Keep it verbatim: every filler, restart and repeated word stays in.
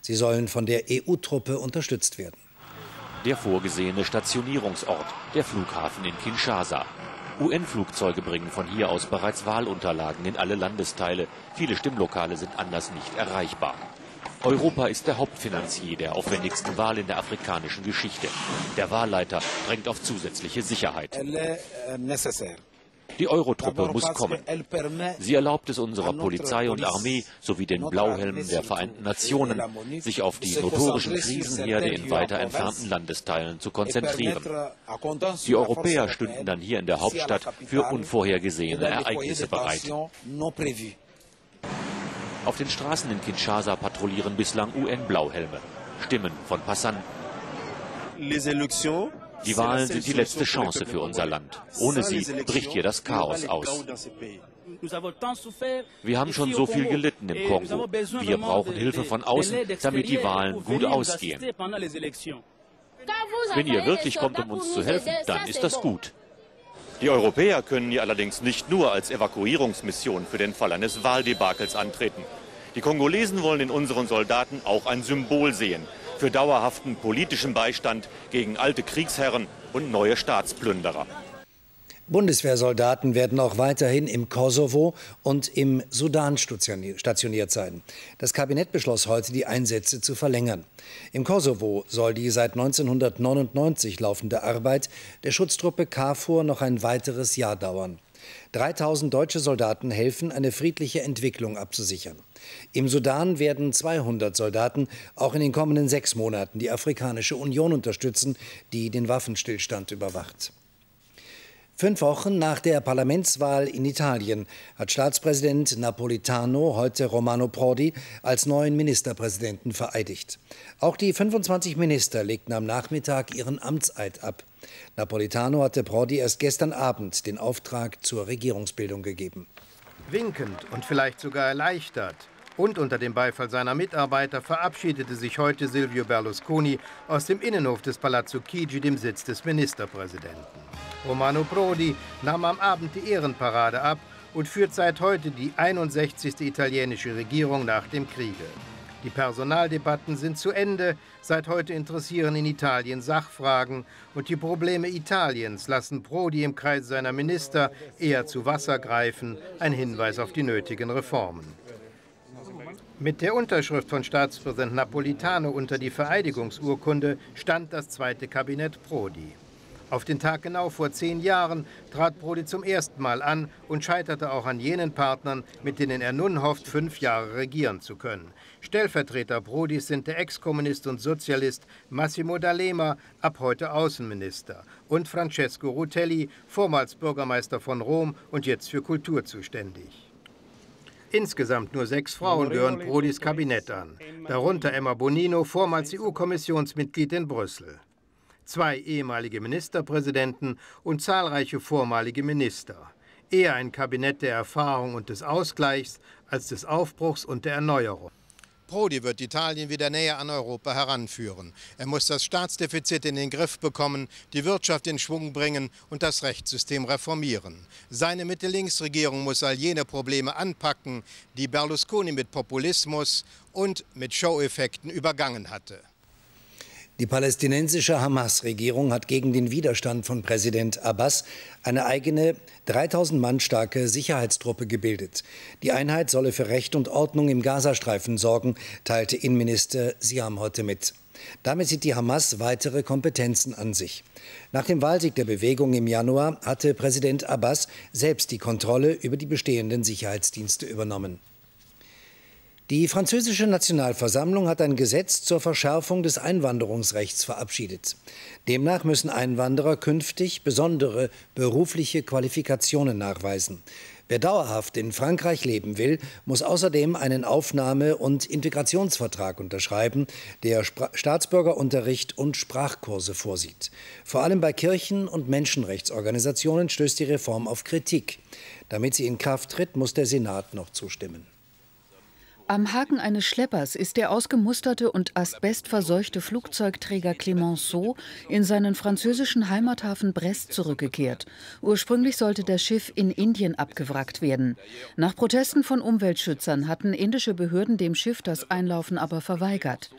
Sie sollen von der E U-Truppe unterstützt werden. Der vorgesehene Stationierungsort, der Flughafen in Kinshasa. U N-Flugzeuge bringen von hier aus bereits Wahlunterlagen in alle Landesteile. Viele Stimmlokale sind anders nicht erreichbar. Europa ist der Hauptfinanzier der aufwendigsten Wahl in der afrikanischen Geschichte. Der Wahlleiter drängt auf zusätzliche Sicherheit. Die Eurotruppe muss kommen. Sie erlaubt es unserer Polizei und Armee sowie den Blauhelmen der Vereinten Nationen, sich auf die notorischen Krisenherde in weiter entfernten Landesteilen zu konzentrieren. Die Europäer stünden dann hier in der Hauptstadt für unvorhergesehene Ereignisse bereit. Auf den Straßen in Kinshasa patrouillieren bislang U N-Blauhelme. Stimmen von Passanten. Die Wahlen sind die letzte Chance für unser Land. Ohne sie bricht hier das Chaos aus. Wir haben schon so viel gelitten im Kongo. Wir brauchen Hilfe von außen, damit die Wahlen gut ausgehen. Wenn ihr wirklich kommt, um uns zu helfen, dann ist das gut. Die Europäer können hier allerdings nicht nur als Evakuierungsmission für den Fall eines Wahldebakels antreten. Die Kongolesen wollen in unseren Soldaten auch ein Symbol sehen für dauerhaften politischen Beistand gegen alte Kriegsherren und neue Staatsplünderer. Bundeswehrsoldaten werden auch weiterhin im Kosovo und im Sudan stationiert sein. Das Kabinett beschloss heute, die Einsätze zu verlängern. Im Kosovo soll die seit neunzehnhundertneunundneunzig laufende Arbeit der Schutztruppe KFOR noch ein weiteres Jahr dauern. dreitausend deutsche Soldaten helfen, eine friedliche Entwicklung abzusichern. Im Sudan werden zweihundert Soldaten auch in den kommenden sechs Monaten die Afrikanische Union unterstützen, die den Waffenstillstand überwacht. Fünf Wochen nach der Parlamentswahl in Italien hat Staatspräsident Napolitano heute Romano Prodi als neuen Ministerpräsidenten vereidigt. Auch die fünfundzwanzig Minister legten am Nachmittag ihren Amtseid ab. Napolitano hatte Prodi erst gestern Abend den Auftrag zur Regierungsbildung gegeben. Winkend und vielleicht sogar erleichtert und unter dem Beifall seiner Mitarbeiter verabschiedete sich heute Silvio Berlusconi aus dem Innenhof des Palazzo Chigi, dem Sitz des Ministerpräsidenten. Romano Prodi nahm am Abend die Ehrenparade ab und führt seit heute die einundsechzigste italienische Regierung nach dem Kriege. Die Personaldebatten sind zu Ende. Seit heute interessieren in Italien Sachfragen. Und die Probleme Italiens lassen Prodi im Kreis seiner Minister eher zu Wasser greifen. Ein Hinweis auf die nötigen Reformen. Mit der Unterschrift von Staatspräsident Napolitano unter die Vereidigungsurkunde stand das zweite Kabinett Prodi. Auf den Tag genau vor zehn Jahren trat Prodi zum ersten Mal an und scheiterte auch an jenen Partnern, mit denen er nun hofft, fünf Jahre regieren zu können. Stellvertreter Prodis sind der Ex-Kommunist und Sozialist Massimo D'Alema, ab heute Außenminister, und Francesco Rutelli, vormals Bürgermeister von Rom und jetzt für Kultur zuständig. Insgesamt nur sechs Frauen gehören Prodis Kabinett an, darunter Emma Bonino, vormals E U-Kommissionsmitglied in Brüssel. Zwei ehemalige Ministerpräsidenten und zahlreiche vormalige Minister. Eher ein Kabinett der Erfahrung und des Ausgleichs als des Aufbruchs und der Erneuerung. Prodi wird Italien wieder näher an Europa heranführen. Er muss das Staatsdefizit in den Griff bekommen, die Wirtschaft in Schwung bringen und das Rechtssystem reformieren. Seine Mitte-Links-Regierung muss all jene Probleme anpacken, die Berlusconi mit Populismus und mit Show-Effekten übergangen hatte. Die palästinensische Hamas-Regierung hat gegen den Widerstand von Präsident Abbas eine eigene dreitausend Mann starke Sicherheitstruppe gebildet. Die Einheit solle für Recht und Ordnung im Gazastreifen sorgen, teilte Innenminister Siam heute mit. Damit sieht die Hamas weitere Kompetenzen an sich. Nach dem Wahlsieg der Bewegung im Januar hatte Präsident Abbas selbst die Kontrolle über die bestehenden Sicherheitsdienste übernommen. Die französische Nationalversammlung hat ein Gesetz zur Verschärfung des Einwanderungsrechts verabschiedet. Demnach müssen Einwanderer künftig besondere berufliche Qualifikationen nachweisen. Wer dauerhaft in Frankreich leben will, muss außerdem einen Aufnahme- und Integrationsvertrag unterschreiben, der Spra- Staatsbürgerunterricht und Sprachkurse vorsieht. Vor allem bei Kirchen und Menschenrechtsorganisationen stößt die Reform auf Kritik. Damit sie in Kraft tritt, muss der Senat noch zustimmen. Am Haken eines Schleppers ist der ausgemusterte und asbestverseuchte Flugzeugträger Clemenceau in seinen französischen Heimathafen Brest zurückgekehrt. Ursprünglich sollte das Schiff in Indien abgewrackt werden. Nach Protesten von Umweltschützern hatten indische Behörden dem Schiff das Einlaufen aber verweigert.